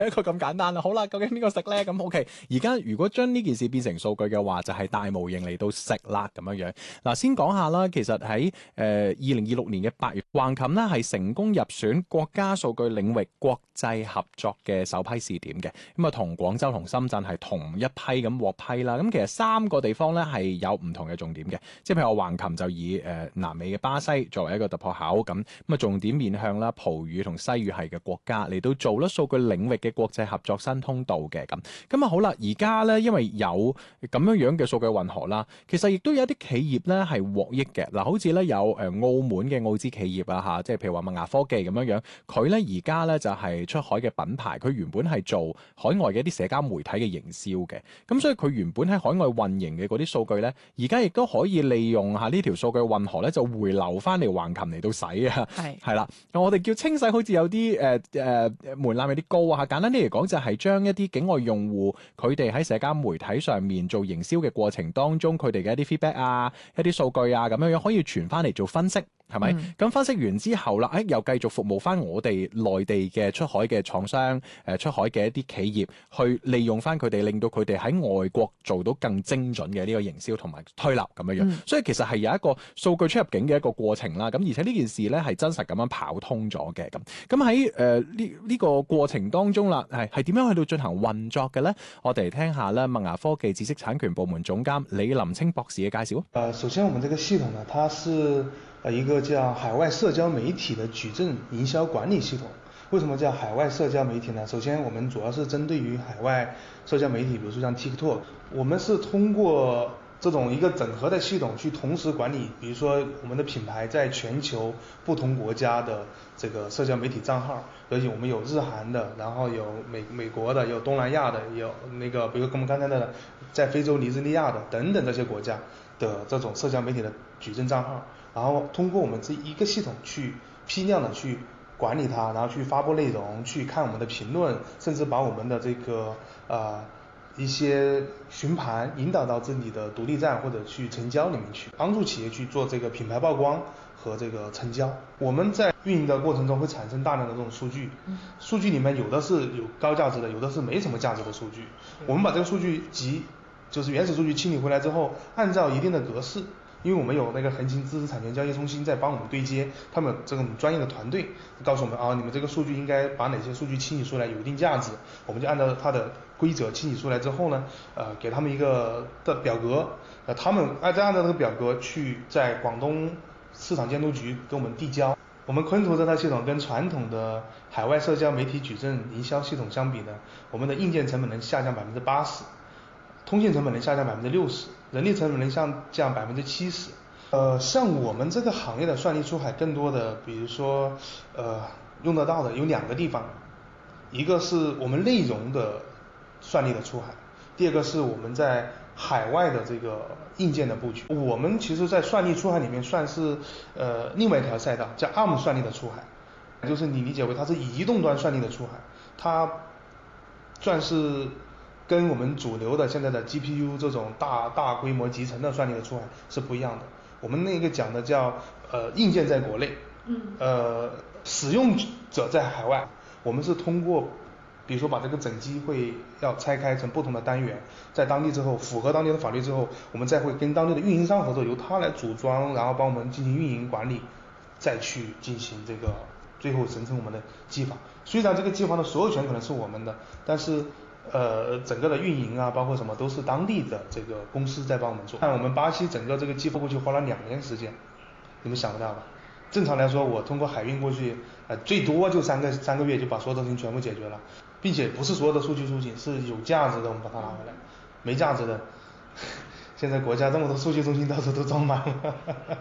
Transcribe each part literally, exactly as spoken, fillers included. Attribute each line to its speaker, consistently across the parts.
Speaker 1: 一個咁簡單啦。好啦，究竟邊個食咧？咁 OK，而家如果將呢件事變成數據嘅話，就係、是、大模型嚟到食啦咁樣樣。嗱，先講下啦，其實喺誒二零二六年嘅八月，橫琴呢係成功入選國家數據領域國際合作嘅首批試點嘅。咁啊，同廣州同深圳係同一批咁獲批啦。咁其實三個地方咧係有唔同嘅重點嘅，即係譬如我橫琴就以誒、呃、南美嘅巴西作為一個突破口咁，咁啊重點面向啦葡語同西語系嘅國家嚟到做啦數據領域嘅國際合作新通道嘅咁。咁啊好啦，而家咧因為有咁樣樣嘅數據混合啦，其實亦都有一啲企業咧係獲益嘅。嗱，好似咧有誒澳門嘅澳資企業啊嚇，即係譬如話麥芽科技咁樣樣，佢咧而家咧就係出海嘅品牌，佢原本係做海外嘅一啲社交媒體嘅營銷嘅，咁所以佢原本喺海外運營嘅嗰啲數據咧，而家亦都可以利用下呢條數據混合咧，就回流翻嚟橫琴嚟到使啊，係係啦，我哋叫清洗，好似有啲誒誒門檻有啲高啊，簡單啲嚟講就係將一啲境外用戶佢哋喺社交媒體上面做營銷嘅過程當中，佢哋嘅一啲 feedback 啊、一啲數據啊咁樣樣可以傳翻嚟做分析。係咪？咁、嗯、分析完之後啦，誒又繼續服務翻我哋內地嘅出海嘅廠商，誒出海嘅一啲企業，去利用翻佢哋，令到佢哋喺外國做到更精準嘅呢個營銷同埋推流咁樣樣。嗯、所以其實係有一個數據出入境嘅一個過程啦。咁而且呢件事咧係真實咁樣跑通咗嘅。咁咁喺誒呢呢個過程當中啦，係係點樣去到進行運作嘅咧？我哋嚟聽下咧麥芽科技知識產權部門總監李林清博士嘅介紹。
Speaker 2: 呃，首先我們這個系統呢，它是呃一個叫海外社交媒體的矩陣營銷管理系統。為什麼叫海外社交媒體呢？首先我們主要是針對於海外社交媒體，比如說像 TikTok，我們是通過這種一個整合的系統去同時管理，比如說我們的品牌在全球不同國家的這個社交媒體賬號，而且我們有日韓的，然後有美美國的，有東南亞的，有那個比如我們剛才的在非洲尼日利亞的等等這些國家的這種社交媒體的矩陣賬號，然後通過我們這一個系統去批量的去管理它，然後去發布內容，去看我們的評論，甚至把我們的這個呃一些詢盤引導到自己的獨立站或者去成交裡面去，幫助企業去做這個品牌曝光和這個成交。我們在運營的過程中會產生大量的這種數據，數據裡面有的是有高價值的，有的是沒什麼價值的數據。我們把這個數據集就是原始數據清理回來之後，按照一定的格式，因為我們有那個橫琴知識產權交易中心在幫我們對接，他們這種專業的團隊告訴我們啊，你們這個數據應該把哪些數據清理出來有一定價值，我們就按照它的規則清理出來之後呢，呃，給他們一個的表格，呃，他們按照按照這個表格去在廣東市場監督局給我們遞交。我們昆圖這套系統跟傳統的海外社交媒體矩陣營銷系統相比呢，我們的硬件成本能下降百分之八十，通信成本能下降百分之六十，人力成本能下降百分之七十。呃，像我們這個行業的算力出海，更多的，比如說，呃，用得到的有兩個地方，一個是我們內容的算力的出海，第二個是我們在海外的這個硬件的布局。我們其實在算力出海裡面算是呃另外一條賽道，叫 A R M 算力的出海，就是你理解為它是移動端算力的出海，它算是跟我們主流的現在的 G P U 這種大大規模集成的算力的出海是不一樣的。我們那個講的叫呃硬件在國內，嗯，呃使用者在海外，我們是通過比如說把這個整機會要拆開成不同的單元，在當地之後符合當地的法律之後，我們再會跟當地的運營商合作，由他來組裝，然後幫我們進行運營管理，再去進行這個最後形成我們的機房。雖然這個機房的所有權可能是我們的，但是呃，整個的運營啊，包括什麼都是當地的這個公司在幫我們做。看我們巴西整個這個機房過去花了兩年時間，你們想不到吧？正常來說，我通過海運過去，呃，最多就三個三個月就把所有的事情全部解決了，並且不是所有的數據出境，是有價值的我們把它拿回來，沒價值的，現在國家這麼多數據中心到處都裝滿了。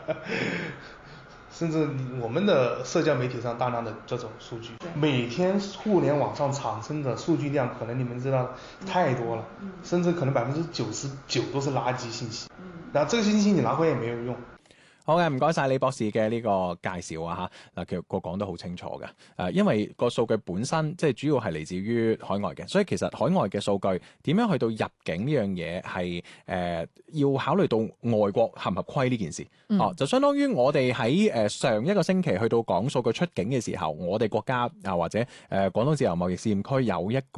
Speaker 2: 甚至我們的社交媒體上大量的這種數據，每天互聯網上產生的數據量，可能你們知道太多了，甚至可能百分之九十九都是垃圾信息，然後這個信息你拿回來也沒有用。
Speaker 1: 好嘅，唔該晒李博士嘅呢個介紹啊嚇。嗱，其實個講得好清楚嘅。誒，因為個數據本身即係主要係嚟自於海外嘅，所以其實海外嘅數據點樣去到入境呢樣嘢係誒要考慮到外國合唔合規呢件事。
Speaker 3: 嗯、
Speaker 1: 哦，就相當於我哋喺誒上一個星期去到講數據出境嘅時候，我哋國家啊或者誒、呃、廣東自由貿易試驗區有一